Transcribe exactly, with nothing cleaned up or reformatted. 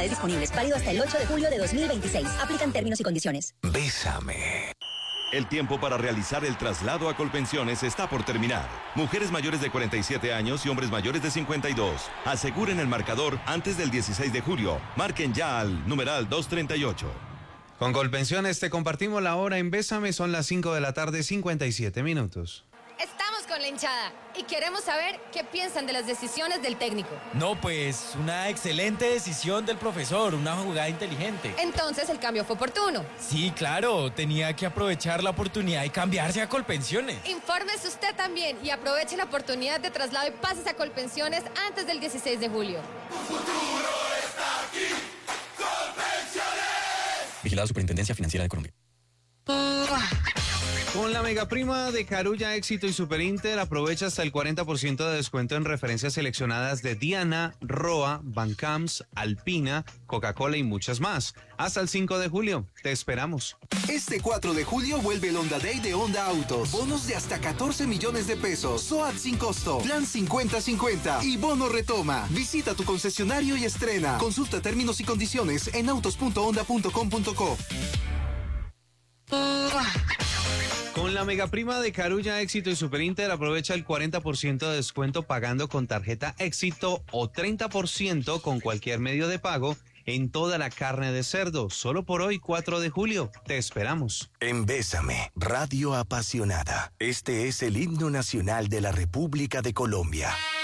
unidades disponibles. Válido hasta el ocho de julio de dos mil veintiséis. Aplican términos y condiciones. Bésame. El tiempo para realizar el traslado a Colpensiones está por terminar. Mujeres mayores de cuarenta y siete años y hombres mayores de cincuenta y dos. Aseguren el marcador antes del dieciséis de julio. Marquen ya al numeral doscientos treinta y ocho. Con Colpensiones te compartimos la hora en Bésame. Son las cinco de la tarde, cincuenta y siete minutos. Estamos con la hinchada y queremos saber qué piensan de las decisiones del técnico. No, pues una excelente decisión del profesor, una jugada inteligente. Entonces el cambio fue oportuno. Sí, claro, tenía que aprovechar la oportunidad y cambiarse a Colpensiones. Infórmese usted también y aproveche la oportunidad de traslado y pases a Colpensiones antes del dieciséis de julio. Tu futuro está aquí. Colpensiones. Vigilada Superintendencia Financiera de Colombia. Con la megaprima de Carulla, Éxito y Superinter, aprovecha hasta el cuarenta por ciento de descuento en referencias seleccionadas de Diana, Roa, Bancams, Alpina, Coca-Cola y muchas más. Hasta el cinco de julio. Te esperamos. Este cuatro de julio vuelve el Honda Day de Honda Autos. Bonos de hasta catorce millones de pesos. SOAT sin costo. Plan cincuenta cincuenta. Y bono retoma. Visita tu concesionario y estrena. Consulta términos y condiciones en autos punto honda punto com punto co. Con la megaprima de Carulla, Éxito y Superinter, aprovecha el cuarenta por ciento de descuento pagando con tarjeta Éxito o treinta por ciento con cualquier medio de pago en toda la carne de cerdo. Solo por hoy, cuatro de julio. Te esperamos. En Bésame, Radio Apasionada. Este es el himno nacional de la República de Colombia.